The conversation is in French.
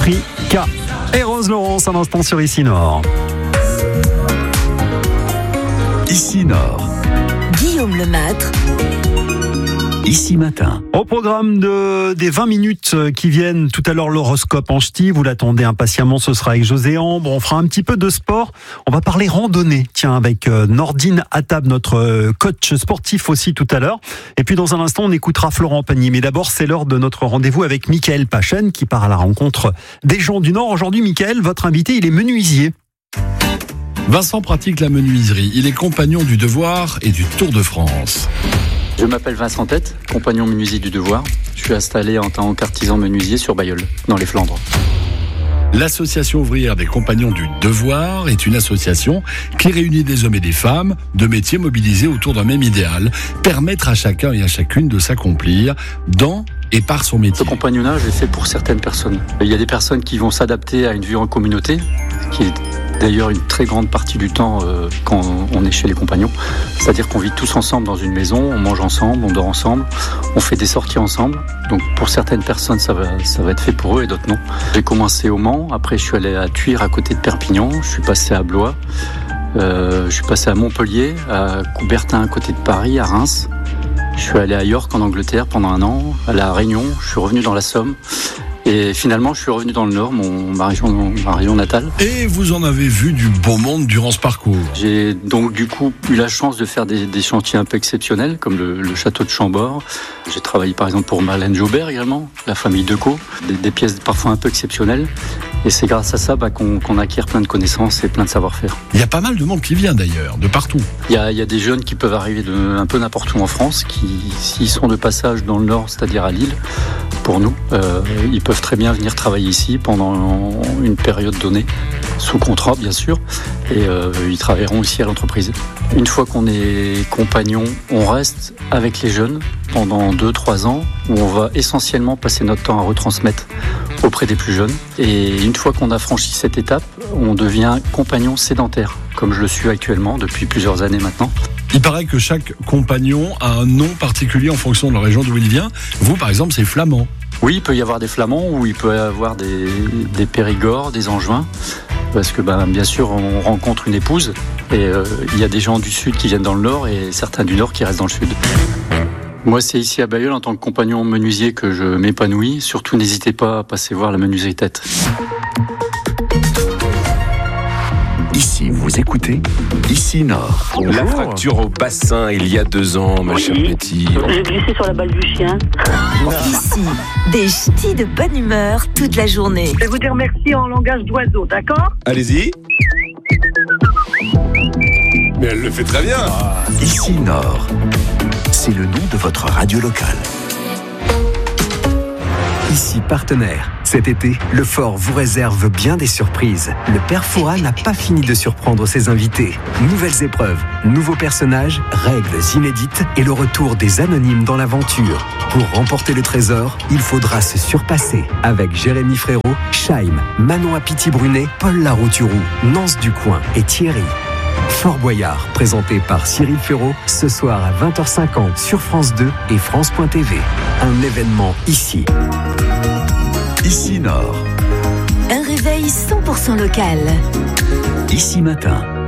Prix K. Et Rose Laurence, un instant sur Ici Nord. Ici Nord. Guillaume Lemaitre. Ici Matin. Au programme des 20 minutes qui viennent, tout à l'heure l'horoscope en ch'ti, vous l'attendez impatiemment, ce sera avec José Ambre, on fera un petit peu de sport, on va parler randonnée, tiens, avec Nordine Attab, notre coach sportif aussi tout à l'heure, et puis dans un instant on écoutera Florent Pagny, mais d'abord c'est l'heure de notre rendez-vous avec Michael Pachen qui part à la rencontre des gens du Nord. Aujourd'hui Michael, votre invité, il est menuisier. Vincent pratique la menuiserie, il est compagnon du Devoir et du Tour de France. Je m'appelle Vincent Tête, compagnon menuisier du Devoir. Je suis installé en tant qu'artisan menuisier sur Bailleul, dans les Flandres. L'Association ouvrière des compagnons du Devoir est une association qui réunit des hommes et des femmes de métiers mobilisés autour d'un même idéal, permettre à chacun et à chacune de s'accomplir dans et par son métier. Ce compagnonnage est fait pour certaines personnes. Il y a des personnes qui vont s'adapter à une vie en communauté, qui est d'ailleurs une très grande partie du temps quand on est chez les compagnons. C'est-à-dire qu'on vit tous ensemble dans une maison, on mange ensemble, on dort ensemble, on fait des sorties ensemble. Donc pour certaines personnes, ça va être fait pour eux et d'autres non. J'ai commencé au Mans, après je suis allé à Thuir à côté de Perpignan, je suis passé à Blois, je suis passé à Montpellier, à Coubertin à côté de Paris, à Reims. Je suis allé à York en Angleterre pendant un an, à La Réunion, je suis revenu dans la Somme. Et finalement, je suis revenu dans le Nord, ma région natale. Et vous en avez vu du beau monde durant ce parcours. J'ai donc du coup eu la chance de faire des chantiers un peu exceptionnels, comme le château de Chambord. J'ai travaillé par exemple pour Marlène Jobert également, la famille Decaux, des pièces parfois un peu exceptionnelles. Et c'est grâce à ça qu'on acquiert plein de connaissances et plein de savoir-faire. Il y a pas mal de monde qui vient d'ailleurs, de partout. Il y a des jeunes qui peuvent arriver un peu n'importe où en France, qui s'ils sont de passage dans le Nord, c'est-à-dire à Lille, pour nous, ils peuvent très bien venir travailler ici pendant une période donnée, sous contrat bien sûr, et ils travailleront aussi à l'entreprise. Une fois qu'on est compagnon, on reste avec les jeunes pendant 2-3 ans, où on va essentiellement passer notre temps à retransmettre auprès des plus jeunes. Et une fois qu'on a franchi cette étape, on devient compagnon sédentaire, comme je le suis actuellement depuis plusieurs années maintenant. Il paraît que chaque compagnon a un nom particulier en fonction de la région d'où il vient. Vous, par exemple, c'est flamand. Oui, il peut y avoir des flamands ou il peut y avoir des périgords, des angevins. Parce que bien sûr, on rencontre une épouse et il y a des gens du sud qui viennent dans le nord et certains du nord qui restent dans le sud. Moi, c'est ici à Bailleul, en tant que compagnon menuisier, que je m'épanouis. Surtout, n'hésitez pas à passer voir la menuiserie Tête. Ici, vous écoutez Ici Nord. La fracture au bassin il y a 2 ans, ma chère Betty. J'ai glissé sur la balle du chien. Ici, des ch'tis de bonne humeur toute la journée. Je vais vous dire merci en langage d'oiseau, d'accord ? Allez-y. Mais elle le fait très bien. Ici Nord. C'est le nom de votre radio locale. Ici partenaire. Cet été, le Fort vous réserve bien des surprises. Le Père Fouras n'a pas fini de surprendre ses invités. Nouvelles épreuves, nouveaux personnages, règles inédites et le retour des anonymes dans l'aventure. Pour remporter le trésor, il faudra se surpasser. Avec Jérémy Frérot, Chaim, Manon Apiti-Brunet, Paul Larouturou, Nance Ducoing et Thierry. Fort Boyard, présenté par Cyril Ferraud, ce soir à 20h50 sur France 2 et France.tv. Un événement ici. Ici Nord. Un réveil 100% local. Ici Matin.